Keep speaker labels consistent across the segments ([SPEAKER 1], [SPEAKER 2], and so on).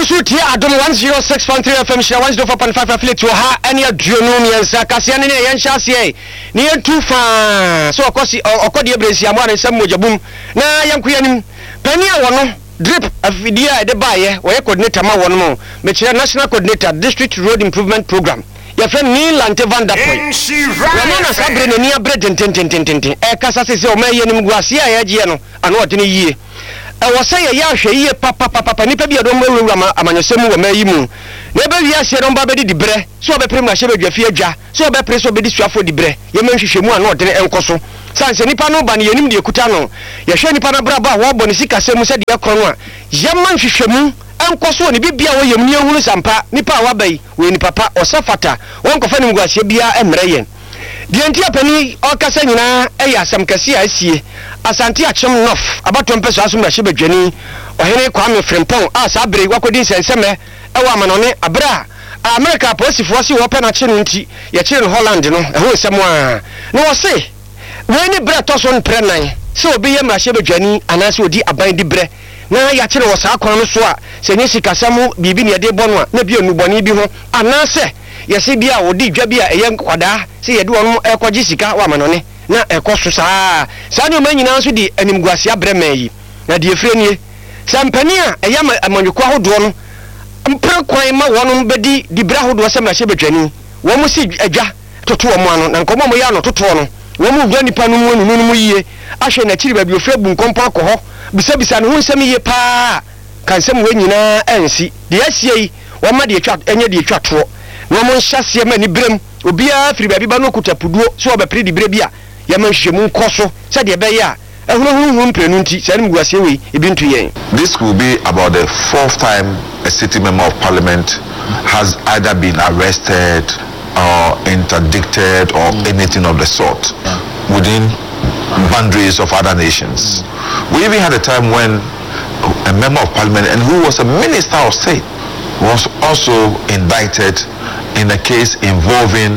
[SPEAKER 1] Busuti Adom 106.3 FM Share 104.5 affiliate ha any aduonu miensa kase ne yen hyase ne yentu fa so okodi ebresi amwa nsem mojabum na yankuyanim pani awono drip afidia de baye wo coordinator ma wono mo me kire national coordinator district road improvement program ya friend ni Lante Van Der Poel na sabre ne ni abre tententententen e kasa se o ma yenim guase a ya gie no ano odene yie I say a yashe ye papa nipa bi adom wura amanyosemu wo mayi mu na be wi ase don ba be di bre so be prem na hye be dwafie adwa so be pre so be di suafo di bre ye manhwehwemu ano odene enkoso sanse nipa no ba ne yenim de ekuta no ye hwe nipa na braba wo bo ne sikasemu se de ekro no a ye manhwehwemu enkoso ne bibia wo yem ne ehunu sampa nipa wa bai we ni papa osafata won kofa ne mguasie bia emre yen de ntia pani okasa nyina eya asam kase a asie Asante achom nof abatom peso asum hye bedwani ohene Kwame Frimpong a sabre wakodi senseme ewa manone abra America posifo si wo pe na che no nti ye che no Holland no eho nsemo a no wo se we ni bre to so nprenan se obi ye hye bedwani anase odi aban di bre na ya che wo sa akwan no so a se nyi sikasam bibi ne de bono a na bi onuboni bi ho anase ye se bia odi dwa bia eye kwada se ye de wono ekogi sika wa manone na ekoso saa no manyina nso di animguase abrema yi na di efrenie sampani a eya amanyukwa hodo no mpre kwan ma wono bedi di bra hodo se ma hye bedwani wo mu si adwa toto wo mu ano na nkomo mo ya no toto no wo mu gwa nipa no mu yie ahwe na chiri ba bi ofre bu nkompo akọ ho bisa no hunsem yie pa kansem we nyina ansi de asie yi wo ma de atwa enye de atwa to no mo nhyase ma ni brem obia firi ba bi ba no kutapuduo so obepre di bre bia Yamanshemu Koso, said Yabaya, a room prenunti, San Guasewi, Ibintu Yen.
[SPEAKER 2] This will be about the fourth time a city member of parliament has either been arrested or interdicted or anything of the sort within boundaries of other nations. We even had a time when a member of parliament and who was a minister of state was also indicted in a case involving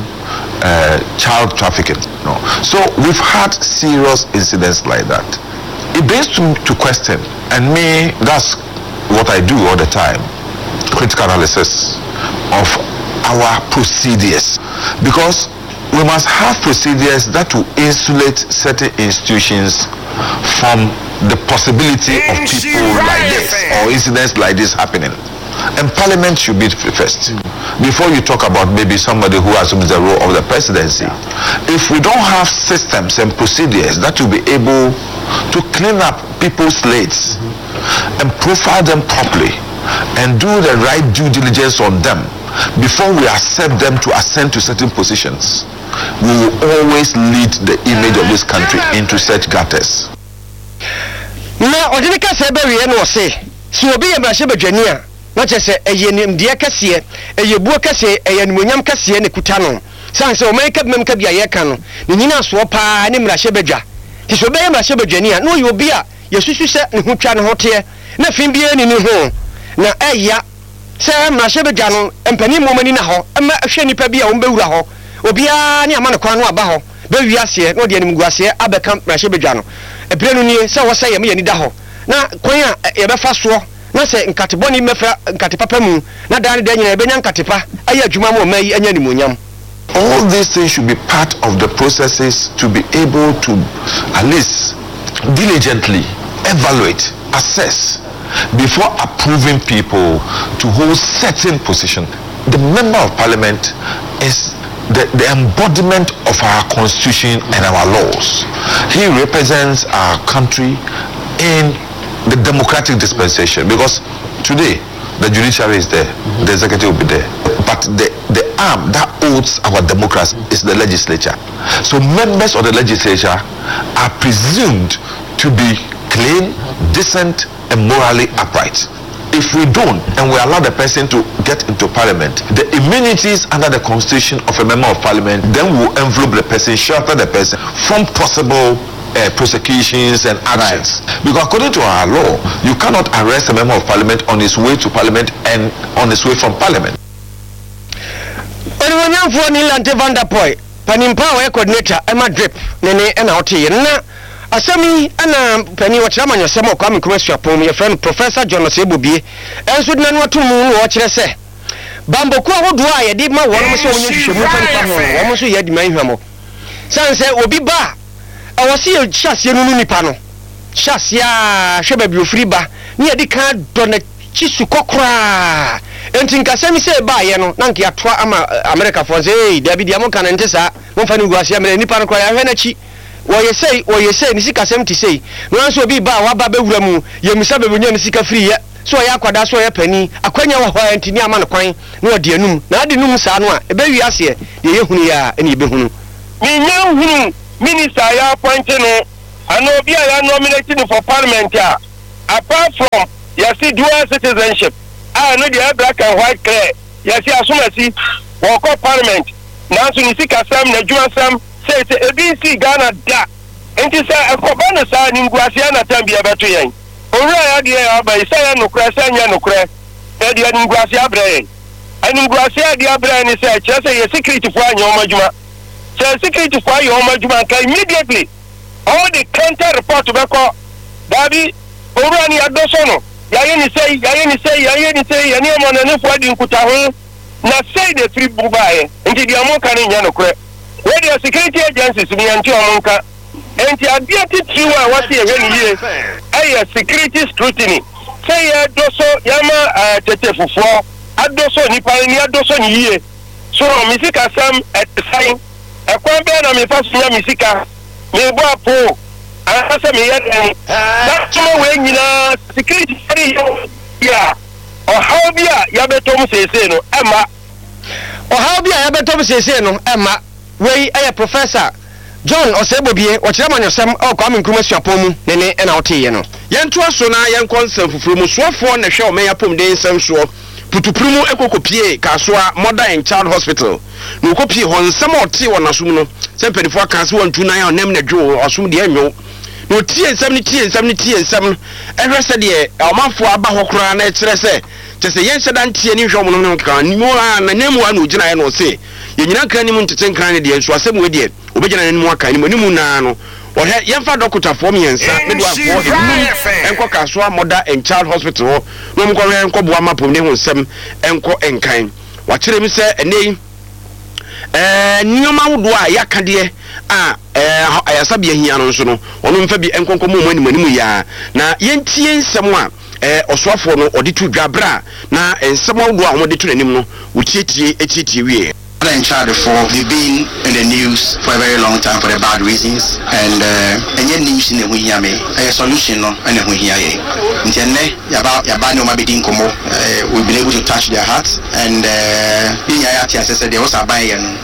[SPEAKER 2] child trafficking. No. So we've had serious incidents like that. It brings to question, and me, that's what I do all the time, critical analysis of our procedures. Because we must have procedures that will insulate certain institutions from the possibility of people like this or incidents like this happening. And parliament should be first before you talk about maybe somebody who assumes the role of the presidency. If we don't have systems and procedures that will be able to clean up people's slates and profile them properly and do the right due diligence on them before we accept them to ascend to certain positions, we will always lead the image of this country into such gutters.
[SPEAKER 1] Now, Odinka Seberi no say, so be a Mashebania. Not just a yenim dear cassia, a yebu cassia, a yenmunyam cassia, and a cutano. Sans so make up Memcabia Yakano, Nina swapa, and Rashebeja. Disobey Mashebania, no, you be a Yesu set who can hotel, nothing be any new home. Now, ya, Sam Rashebejano, and Penny Woman in a hole, and a shiny pabia on Beuraho, or be a near Manaquano abajo, Beviasia, no the Animguasia, Abacamp Rashebejano. A Brenunia, so was say a million daho. Now, Quaya, a fast war. Na se nkateboni mefra nkatepapa mu na dan dan nyina ebenya nkatepa aya adwuma mo mai anya nimunyam.
[SPEAKER 2] All these things should be part of the processes to be able to at least diligently evaluate, assess before approving people to hold certain position. The member of parliament is the embodiment of our constitution and our laws. He represents our country in the democratic dispensation, because today the judiciary is there, the executive will be there, but the arm that holds our democracy is the legislature. So members of the legislature are presumed to be clean, decent, and morally upright. If we don't, and we allow the person to get into parliament, the immunities under the constitution of a member of parliament then will envelope the person, shelter the person from possible prosecutions and actions. Right. Because according to our law, you cannot arrest a member of parliament on his way to parliament and on his way from parliament. Lante Van Der Poel, Panimpa coordinator, Emma Drip, Nene and Auti,
[SPEAKER 1] asemi ana pani wo kyerɛ manyo sɛm ɔkwa menkom asuapom ye friend Professor John Osebobie enso dina no atomu wo kyerɛ sɛ bamboku ahodo a ye de ma wɔn mo sɛ wɔn nhwehwɛmu fa nipa ho wɔn mo so ye de man hwamo sanse obi ba awɔse ye hyasie no nipa no hyasie a hwɛ ba bi ofiri ba ne ye de ka dɔ na chisu kokora enti nkasɛmi sɛ ba ye no na nka atoa ama America for say David ya mo kan nte sa mo fa ni guase amere nipa no kora ya hwɛ na chi woye say ni sika sem ti say no so obi ba wa ba bewura mu ye misa be bonya ni sika free ye so ya kwada so ya pani akwanya wo ho enti ni ama no kwan na odi anum na adi num sa no a ebe wi ase de ye hunu ya eni ebe hunu
[SPEAKER 3] mi nya hunu minister ya appoint no ana obi a ya nominate for parliament a apart from ya see dual citizenship no the black and white clear ya see asumasi wo ko parliament na so ni sika sam na dwuma sam say ABC Ghana da enti say ekoba no sa ni nguase na tambia beto yen owura ya de ya ba isa ya nokra sa nya nokra e de ni nguase abre yen ani nguase ya de abre ni say kire say ye security fo anya o madwuma say security fo anya o madwuma ka immediately all the counter report be ko dabi owura ni adoso no ya ni say ya ni mo na ni fo di nkuta ho na say the free bubaye enti de amo kan nya nokra where the security agencies ni anti omonka enti abiati tiwa wasi ehwe ye aye security scrutiny say ya doso yama tete fufuo adoso ni pa ni adoso ni ye so misika sam sign ekwan be na me faso ya misika me bo apo asa me ye that we nyina security free ya o how bia ya betom sese no ema
[SPEAKER 1] o how bia ya betom sese no ema wei aye Professor John Osebobie o kyerɛ manyosɛm ɔkwa menkruma suapom mu ne na ɔteye no
[SPEAKER 4] yɛnto aso na yɛnkɔnsɛm fufuru mu soafoɔ na hwɛ ɔmɛya pom de nsɛm soɔ putupuru mu ekokopie kasoa Mother and Child Hospital no kopie hɔ nsɛm ɔte wɔ nasom no sɛ mpanifo aka sɛ wɔntu nan a ɔnam na dwo ɔsom de anwo no tie nsɛm ɛhwɛ sɛ deɛ ɔmanfo aba hɔ koraa na ɛkyerɛ sɛ kyɛ sɛ yɛnhyɛ da ntie ne hwɛ ɔmo no ka nimu a na nemu a na ogyina yɛ no se yenyina kan nimu ntete nkran ne deɛ nso asɛm we deɛ obegyina nemu aka nimu na no ɔhɛ yɛmfa dɔkota fo miɛnsa ne do afo enko kasoa Mother and Child Hospital no mo kɔhwɛ enko boa mapom ne ho nsɛm enko enkan wakyerɛ mi sɛ enei nioma wodo a yaka deɛ a ayasabe ahia no nso no ɔno mfa bi enkonko mo animu ya na yɛntie nsɛm a ɔsoafo no ɔde to dwabra na nsɛm wodo a ɔmo de to nanim no wotietie wie
[SPEAKER 5] Mother and Child they've been in the news for a very long time for the bad reasons, and any news in the Huyame, a solution and a Huyaye. Interne, Yabano Mabidin Komo, we've been able to touch their hearts, and being Ayati, as I said, they also buy and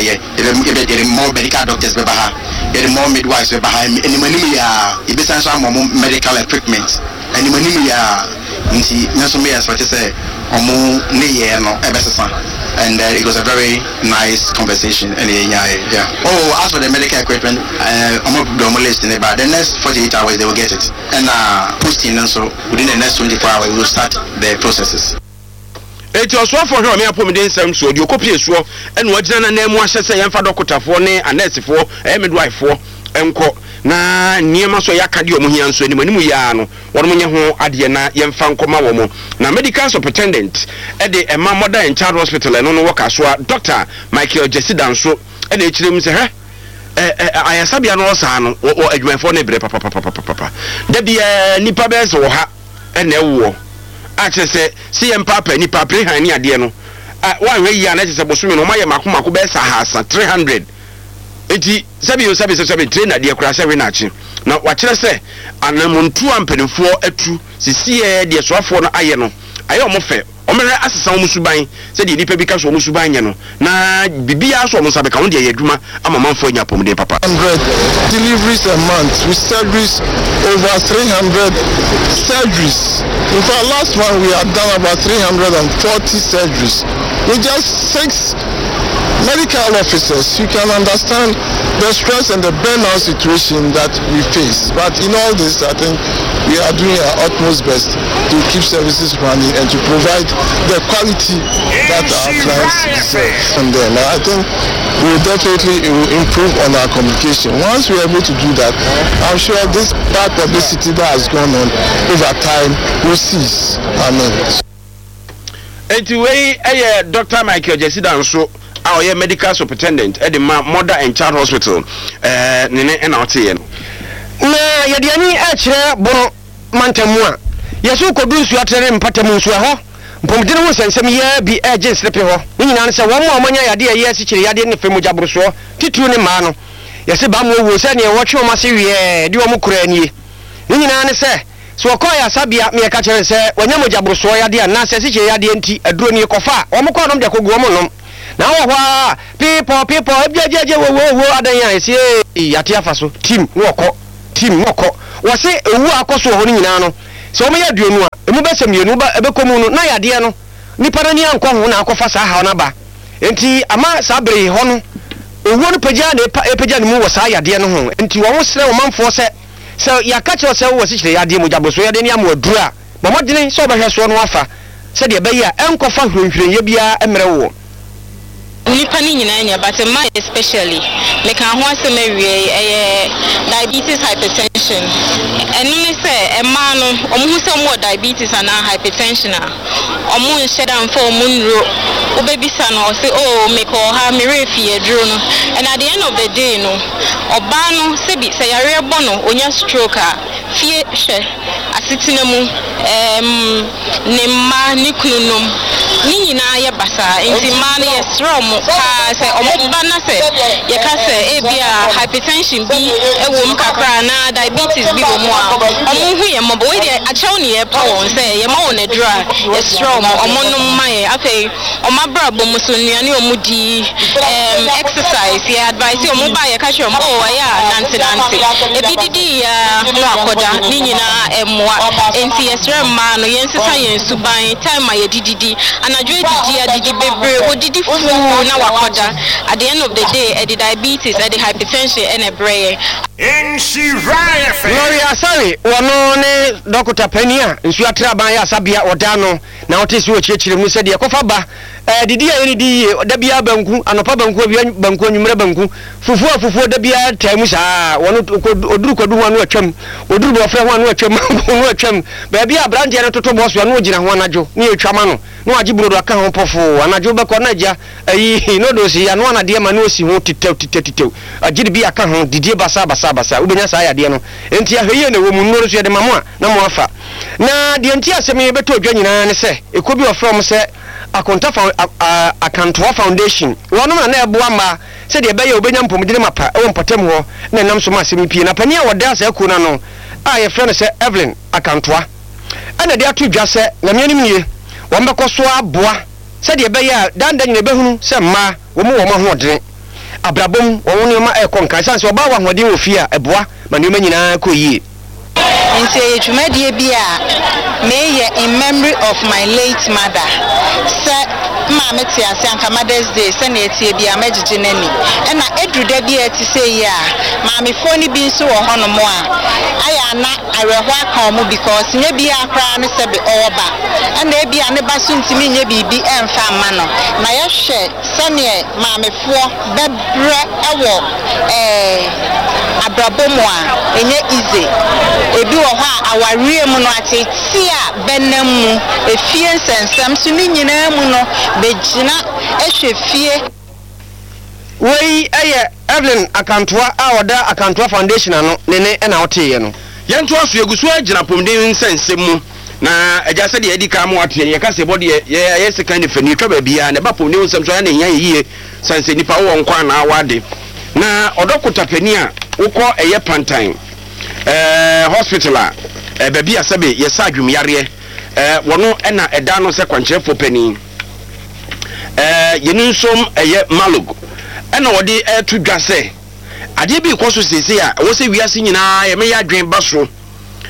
[SPEAKER 5] more medical doctors, there more midwives behind, and Manimia, it is some medical equipment, and Manimia, Inti, Nasumia, as what you say, Omu Neyano, Ebessa. And it was a very nice conversation. And yeah. Oh, as for the medical equipment, I'm not demolishing it, but the next 48 hours they will get it. And posting also within the next 24 hours we will start the processes.
[SPEAKER 4] It was one for her, me upon the same so you copy so and what Jana name was say and for doctor for ne and nurse for midwife for enko na niema so yakadi omo hia nso ni manimu ya no won munye ho ade na yemfa nkoma wo mo na medical superintendent e de Emma Mother and Child Hospital no work so Dr. Michael Jesidan so e de kirem se ayasabia no sa no adwumanfo ne bre papa da bia nipa be se wo ha e na ewo a che se si yempa nipa pre han ni ade no wa hwe yi na che se bosumi no ma ye makomako be sa ha 300 eti sabi trainer de akura se we na chi na wa kire se anamuntu ampenfo atu sisiye de soafo no aye no aye o mo fe o mere asesa o musuban se de nipa bi ka so o musuban nye no na bibia so o musabe ka won de yadwuma ama manfo anya pom de papa
[SPEAKER 6] 100 deliveries a month with surgeries over 300 surgeries. In fact, last one we had done about 340 surgeries with just 6 medical officers, you can understand the stress and the burnout situation that we face. But in all this, I think we are doing our utmost best to keep services running and to provide the quality that our clients deserve. And then I think we will definitely improve on our communication. Once we are able to do that, I'm sure this bad publicity that has gone on over time will cease. Amen.
[SPEAKER 4] Anyway, Dr. Michael Jesida Nso, our medical superintendent at the Mother and Child Hospital, Nene and Outien.
[SPEAKER 1] Na yadiani echere bono mantamua. Yesu kodu su atere mpatamu nso ho. Mpomdine wo sensem ye bi agent slepe ho. Ni nyina se wo mo amanya yade ye asikyire yade ne femu jabroso. Titru ne ma no. Yese ba mo wo se ne wo twe o ma se wie de o mo kura nie. Ni nyina ne se so okoya sabia me ka kire se wanya mo jabroso yade na se asikyire yade enti aduro ni kofa. O mo ko nom de kogu o mo nom. Na wo hwa people ebiajeje wo adan ya ese yate afaso team woko wo se ewu akoso ho ni nyina no so mo ya duonu a emu besem yenu ba ebekomu no na yade no nipa na ni anko ho na akofa sa ha na ba enti ama sabre ho no ewu no pagya na epagya ne mu wo sa yade no ho enti wo sere wo manfo se ya ka che se wo se kire yade mu jaboso yade ni amoduru a mamodene so obehwe so no afa se de be ya enkofa hwehwere ye bia emre wo
[SPEAKER 7] nipa ni nyina nya but my especially me kan ho asem awie diabetes hypertension eni ne se ma no omu se mo diabetes and hypertension omu nsheda mfa omu nro obebisa no say oh me ko ha me refi eduro no and at the end of the day no oba no se bi se yare bo no onya stroke a fie hwe asetena mu ne ma ni kununum ni nyina ye basa enti ma no ye strom say omoba na say ye ka say ebia hypertension bi ewo m kakra na diabetes bi bo mu a omo hu ye mo bo we de achew ne ye pa won say ye ma won edura ye strom omonum ma ye afei omabra bo mu so nuane omudi exercise ye advice omoba ye ka che omo o ya nante ebi didi ya no akoda ni nyina emwa enti ye strom ma no ye nsesa ye suban time ye didi anadwo didi bebre odidi fu na wakoda at the end of the day the diabetes the hypertension and a brain
[SPEAKER 1] Gloria sorry wono ne Dr. Penia nsu atraban ya sabia odano na otesi wo chiechire mu se de kofa ba didi ya ni di da bia banku anopa banku banku nwumre banku fufu da bia taimu sa wono oduru kodu ho anu atwam oduru bo frɛ ho anu atwam ho atwam ba bia brande ne toto boss anu ogina ho anajo ni etwama no no agiburo do aka ho pofo anajo be ko na agya ayi no do si anu anade ma no osi ho titew agidi bia aka ho didi basa ubenya sa yade no enti ahweye na wo mu nnoro so yade mamo a na mo afa na de enti asemi beto odwa nyina ne se ekobi ofrom se Akantoa Foundation wono na eboa ma se de be ye obenya mpomdire mapa e wompatem ho na nam so ma asemi pie na pani a woda sa ku na no a ye frɛ no se Evelyn Akantoa ana de atu dwa se na mianim nie wo mbekɔ so aboa se de be ye danda nyina behunu se ma wo mo ho odere abrabom wo ne ma e konkan sanse oba wa hoden ofia eboa ma ne ma nyina kɔ yie
[SPEAKER 8] nti ejumadi bi a me ye in memory of my late mother se ma meti ase anka Mother's Day se na etie bi a magige nani na eduda bi a ti se ya ma me foni bi nso wo hono mo a aya na areho aka mo because nye bi akra ne se be oba na e bi a ne ba so ntimi nye bibi emfa ma no na ye hwe se ne ma me fo bebre ewo abrabom a enye easy ebi wo ha awarie mu no ateti a benam mu efie nsensam so ni nyina mu no begina ehwe fie
[SPEAKER 1] wei eye Evelyn Akantoa a oda Akantoa Foundation ano nene na oteye no
[SPEAKER 4] yento aso egusu agina pomden nsensem mu na agya se de edi ka mo atye ye ka se body ye second fani twa ba bia ne ba pomden nsem so ya na nya yiye sanse nipa wo nkwa na awade na odokota pani a wokɔ eye pantan hospital a baby asabe yesa adwum yare wono na eda no se kwankyerefo pani yeni nsom eye malog na wode to dwase ade bi kɔ so sese a wo se wiase nyina ye me ya adwen ba so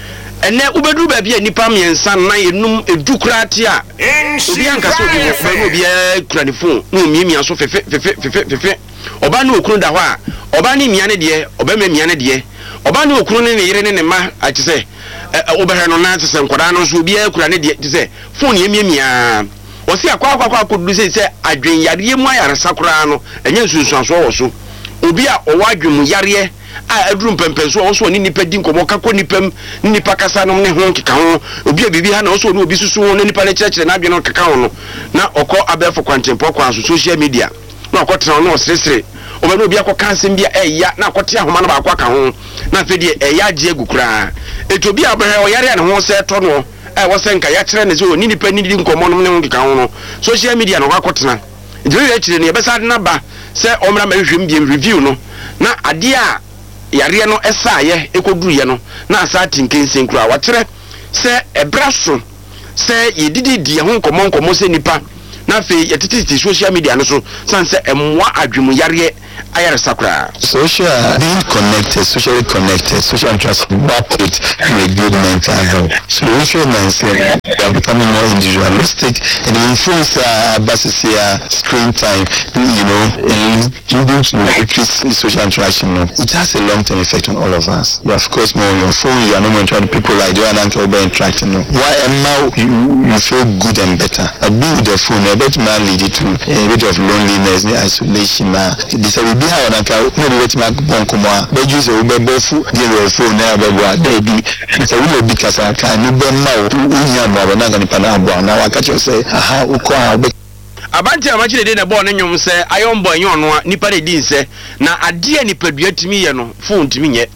[SPEAKER 4] ene ubedru ba bia nipa miensa na enum edukrati a obi anka so obi kura ne phone no miemia so fefe oba ne okunu da ho a oba ne mia ne de oba me mia ne de oba ne okunu ne yire ne ma a kise oba no na tse nkoda no so obi kura ne de tse phone ye miemia osi akwa kodu se adwen yare mu ayare sakura no enye nsunsuanso wo so obi a owa adwum yare a adrum pempenso wo so ni nipa di nkomo kakọ nipam nipa kasa no ne ho keka ho obi a bibi ha na wo so no obi susu ho ne nipa ne kyerɛkyerɛ na adwen no keka ho no na okọ abefo kwantempo kwa so social media na okọ tena no sresre oba no obi akọ kansem bia eya na akọ te ahoma no ba akọ aka ho na afedi eya agye agukura etobi abere o yare ne ho se to no wo se nka ya kyerɛ ne so ni nipa ni di nkomo no ne ho keka ho no social media no akọ tena ndiri ya kyerɛ ne yebesa de na ba se omra ma hwem biem review no na ade a yare no esaaye ekoduye no na asa tinkensen kura wakyerɛ se ebraso se yedidi die ho nkomo se nipa na fe yetiti social media no so sanse emwa adwemu yare ayare sakura
[SPEAKER 9] social being connected, socially connected, social interaction back with a good mental health. So social mindset are becoming more individualistic and influence basis screen time, and leading to increased social interaction. It has a long-term effect on all of us. You of course more on your phone, you are not going to try people like you and Uncle Boy interacting. Why and now you feel good and better. I be with the phone, a bit man lead to a bit of loneliness, isolation. This will be how I can wait my bonkomwa. But use a befu, the phone never baby. It's a little because I can't be now. We're not going to panabwa. Now I catch you say, aha, ukwa.
[SPEAKER 4] Abante amachire de na ball nyom se ayon boy nyon no nipa de din se na ade a nipa dua timi ye no phone timi nye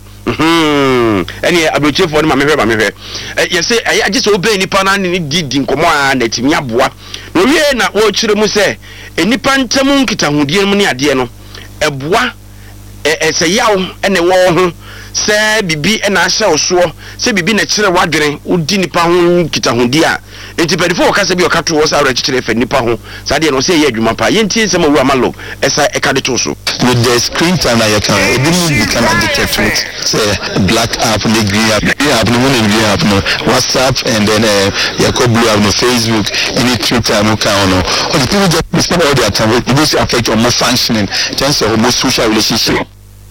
[SPEAKER 4] ene abrochefo no ma mehwe ye se age se obe nipa na ne di nkomo a na timi aboa no wie na wo kire mu se enipa ntamu nkitahudie mu ne ade no eboa se yaw ene wo ho se bibi na ahye oso se bibi na kire wadwene udi nipa ho nkitahudie a enti pedifo okase bi okato wo sa awra kire fe nipa ho sa de no se ye adwuma pa yenti se ma wu amalo esa ekade to so
[SPEAKER 9] with the screen time you can even become addicted to it. Say black app, the green app, no WhatsApp, and then blue app, no Facebook, any Twitter, no count. Or the people just spend all their time. It will affect your more functioning in terms of more social relationship.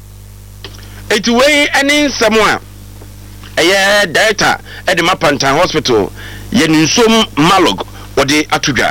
[SPEAKER 4] It's way any somewhere. A data at the Mapantan Hospital, Yenusum Malog, or the Atuga.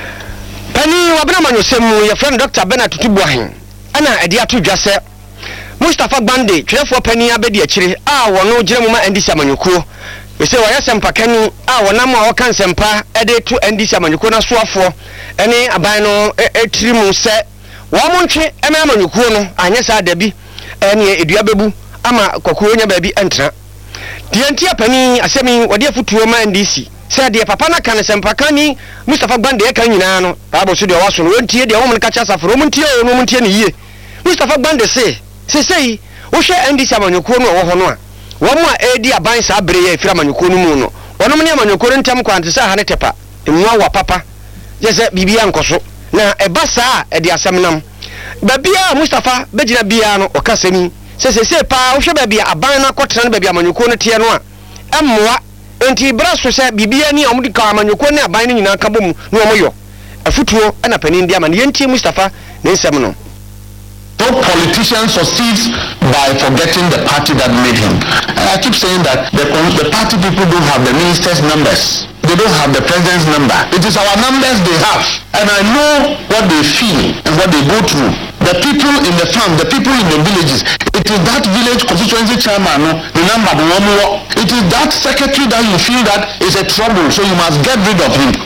[SPEAKER 1] Penny Wabana, your friend Dr. Bernard Tubuahin. Ana edi atu dwase Mustafa Bande twefo pani abedi akire a wono giremuma endisi amanyukuo we se wa yasempa kani a wonam a wokan sempa ede to endisi amanyukuo na soafo ene aban no etirimu se wo montwe ema amanyukuo no anye sa dabi ene edua bebu ama kwakuo nya baabi entra diantia pani asemi wode afutuo ma endisi se de papa na kan sempa kani Mustafa Bande e kan nyina no babo so de waso no wontie de wo mun ka cha safro montie no montie ne yie Mustafa Bande sei wo hwe ndisi amanyukuo no wo ho no a wo mu a edi aban sa bere ye fira amanyukuo no mu no wonom ne amanyukuo ntam kwante sa ha ne tepa enwa wa papa je bibia nkoso na eba sa edi asem nam babia Mustafa begina bia no okasemi se pa wo hwe babia aban na kotena no babia amanyukuo no tie no a emmoa enti braso se bibia ni omudi ka amanyukuo ne aban no nyina ka bom no omoyo afutuo ana panin dia man yenti Mustafa ne nsem no.
[SPEAKER 9] No politician succeeds by forgetting the party that made him. And I keep saying that the party people don't have the minister's numbers. They don't have the president's number. It is our numbers they have. And I know what they feel and what they go through. The people in the farm, the people in the villages, it is that village constituency chairman, the number one more. It is that secretary that you feel that is a trouble, so you must get rid of him.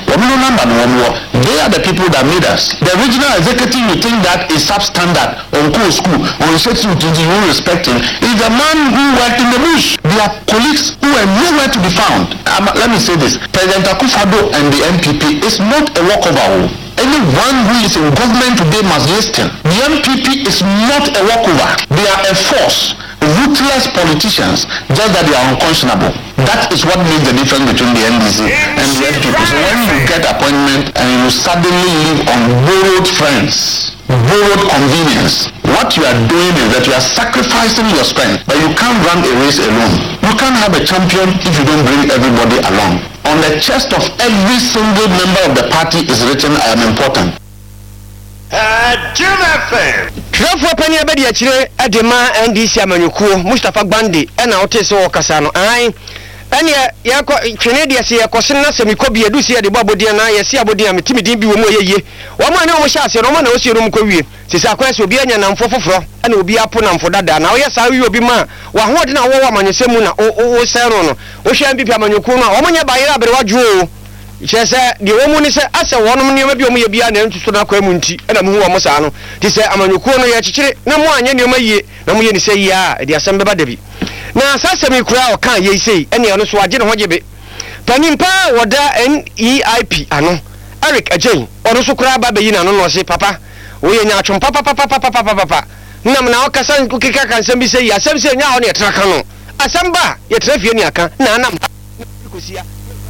[SPEAKER 9] They are the people that made us. The regional executive, you think that is substandard on school, on security, you respect him, is the man who worked in the bush. They are colleagues who are nowhere to be found. Let me say this. President Akufo-Addo and the MPP is not a walkover. Anyone who is in government today must listen. The MPP is not a walkover. They are a force. Ruthless politicians, just that they are unconscionable. That is what makes the difference between the NDC and the MPP. So when you get appointment and you suddenly live on borrowed friends, borrowed convenience. What you are doing is that you are sacrificing your strength, but you can't run a race alone. You can't have a champion if you don't bring everybody along. On the chest of every single member of the party is written, I am important.
[SPEAKER 1] Jim FM. Trafo pani abedi achire adema NDC amanyukuo Mustafa Gbande na otese wo kasa no an ene ya ko twene de se yakose na semikobi edusi ya de babodie na yesi abodie metimidin bi wo mu yeye wo ma ne wo sha ase no ma na wo sie no mkowie sisi akwese obi anya namfo foforo na obi apo namfo dada na wo yesa wi obi ma wa hode na wo wa manyesemu na wo sero no wo hwa mpipi amanyukuo no wo nya bayira abere wadwo chese de wo mu ni se ase wonom ne ma bi o mu ye bia na ntuso na kwa mu nti na mu hu wo mo sa no ti se amanyukuo no ye chichire na mu anya ne ma yie na mu ye ni se ya de asem beba dabi na sasemi kura o kan ye sei ene ono so age ne ho gebe panimpa woda NEIP ano Eric Ajen ono so kura ba beyi na no no se papa wo ye nya atwom papa nam na o kasa kika kan sem bi sei asem sei nya ho ne tra kan no asem ba ye tra fie ni aka na nam kosia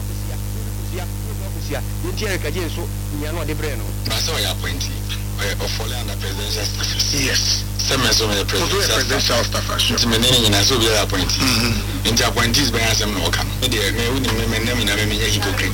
[SPEAKER 1] Eric Ajen so nya no de bre no
[SPEAKER 10] ba so ya appointee of falling under presidential staff. Yes. Same as on the presidential staff. It's meaning in a so be appointee. Into appointees by some no come. Me me hypocrite.